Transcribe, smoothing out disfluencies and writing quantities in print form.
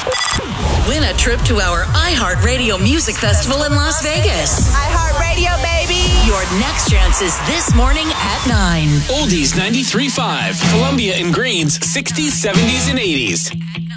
Win a trip to our iHeartRadio Music Festival in Las Vegas. iHeartRadio, baby. Your next chance is this morning at 9. Oldies 93.5. Columbia and Greens 60s, 70s, and 80s.